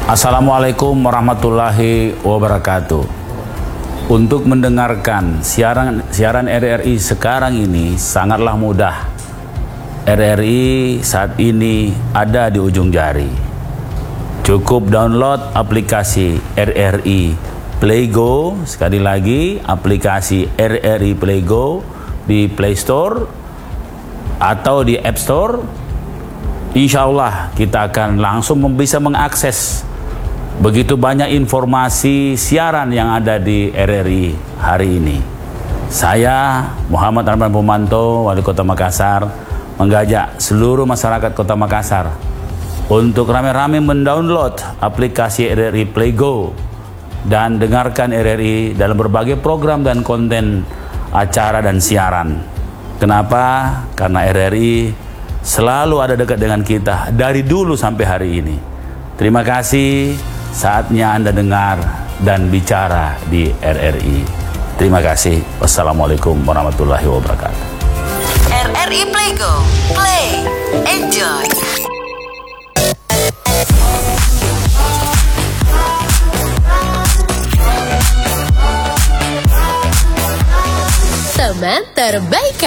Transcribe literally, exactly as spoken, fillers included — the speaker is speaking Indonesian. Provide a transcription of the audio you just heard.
Assalamualaikum warahmatullahi wabarakatuh. Untuk mendengarkan siaran siaran R R I sekarang ini sangatlah mudah. R R I saat ini ada di ujung jari. Cukup download aplikasi R R I Play Go. Sekali lagi, aplikasi R R I Play Go di Play Store atau di App Store. Insya Allah kita akan langsung bisa mengakses begitu banyak informasi siaran yang ada di R R I hari ini. Saya Muhammad Arman Pomanto, Wali Kota Makassar, mengajak seluruh masyarakat Kota Makassar untuk rame-rame mendownload aplikasi R R I Play Go dan dengarkan R R I dalam berbagai program dan konten acara dan siaran. Kenapa? Karena R R I selalu ada dekat dengan kita dari dulu sampai hari ini. Terima kasih. Saatnya Anda dengar dan bicara di R R I. Terima kasih. Wassalamualaikum warahmatullahi wabarakatuh. R R I Play Go. Play. Enjoy. Teman terbaik.